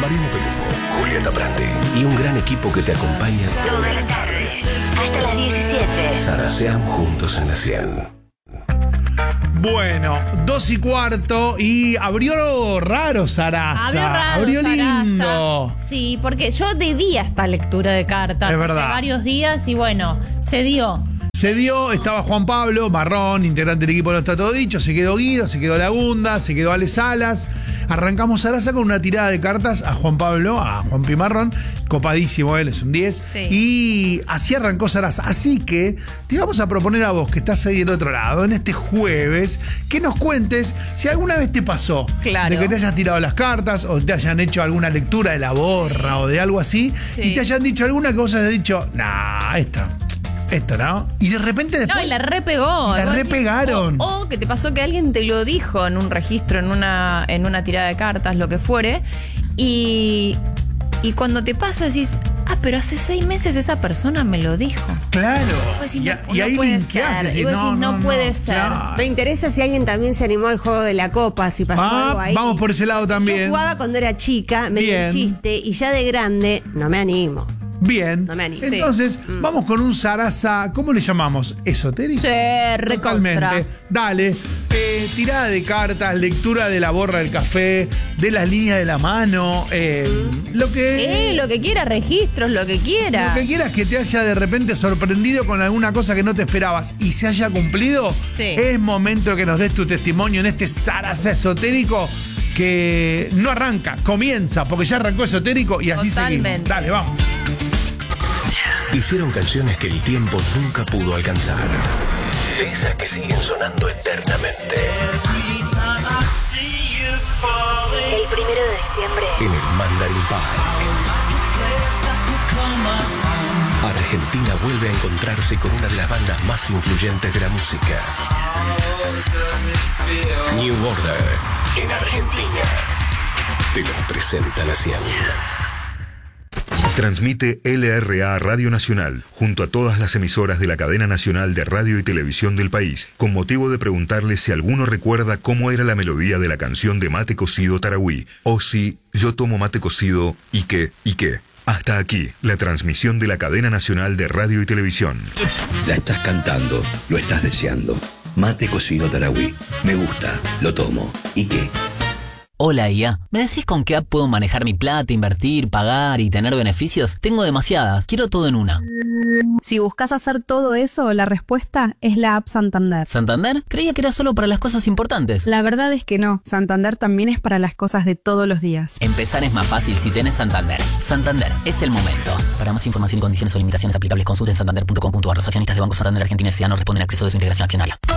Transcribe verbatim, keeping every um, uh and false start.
Mariano Pelufo, Julieta Prandi y un gran equipo que te acompaña Toda la tarde, hasta las diecisiete. Zarasean juntos en la cien. Bueno, dos y cuarto y abrió raro Sarasa. Abrió raro, Abrió Sarasa. lindo. Sí, porque yo debía esta lectura de cartas Es verdad. hace varios días y bueno, se dio. Se dio, estaba Juan Pablo Marrón, integrante del equipo No Está Todo Dicho, se quedó Guido, se quedó Lagunda, se quedó Ale Salas. Arrancamos Sarasa con una tirada de cartas a Juan Pablo, a Juan Pi Marrón, copadísimo él, es un diez. Sí. Y así arrancó Sarasa. Así que te vamos a proponer a vos, que estás ahí del otro lado, en este jueves, que nos cuentes si alguna vez te pasó Claro. de que te hayas tirado las cartas o te hayan hecho alguna lectura de la borra o de algo así, Sí. y te hayan dicho alguna que vos hayas dicho, nah, esta... Esto, ¿no? Y de repente después... No, y la repegó. La Vos decís, repegaron. O, o que te pasó que alguien te lo dijo en un registro, en una, en una tirada de cartas, lo que fuere. Y, y cuando te pasa decís, ah, pero hace seis meses esa persona me lo dijo. Claro. Vos decís, y, no, y no ahí puede linkeás, ser. decís, Y vos decís, no puede ser. claro. Me interesa si alguien también se animó al juego de la copa, si pasó Ah, algo ahí. vamos por ese lado también. Yo jugaba cuando era chica, me dio Bien. un chiste, y ya de grande no me animo. Bien. No me animo. Entonces, Sí. vamos con un Sarasa, ¿cómo le llamamos? ¿Esotérico? Sí, recontra. Totalmente. Dale. Eh, tirada de cartas, lectura de la borra del café, de las líneas de la mano, eh, lo que... Eh, lo que quiera, registros, lo que quiera. Lo que quieras que te haya de repente sorprendido con alguna cosa que no te esperabas y se haya cumplido, Sí. es momento que nos des tu testimonio en este Sarasa esotérico que no arranca, comienza, porque ya arrancó esotérico y así Totalmente. seguimos. Dale, vamos. Hicieron canciones que el tiempo nunca pudo alcanzar. De esas que siguen sonando eternamente. El primero de diciembre, En el Mandarin Park. Argentina vuelve a encontrarse con una de las bandas más influyentes de la música. New Order, en Argentina. Te los presenta la cien. Transmite L R A Radio Nacional, junto a todas las emisoras de la cadena nacional de radio y televisión del país, con motivo de preguntarle si alguno recuerda cómo era la melodía de la canción de Mate Cocido Tarahui, o si yo tomo mate cocido y qué, y qué. Hasta aquí, la transmisión de la cadena nacional de radio y televisión. La estás cantando, lo estás deseando. Mate Cocido Tarahui. Me gusta, lo tomo. ¿Y qué? Hola I A, ¿me decís con qué app puedo manejar mi plata, invertir, pagar y tener beneficios? Tengo demasiadas, quiero todo en una. Si buscas hacer todo eso, la respuesta es la app Santander. ¿Santander? Creía que era solo para las cosas importantes. La verdad es que no, Santander también es para las cosas de todos los días. Empezar es más fácil si tenés Santander. Santander, es el momento. Para más información y condiciones o limitaciones aplicables, consulten santander punto com punto a r. Los accionistas de Banco Santander Argentina S A no responden a acceso de su integración accionaria.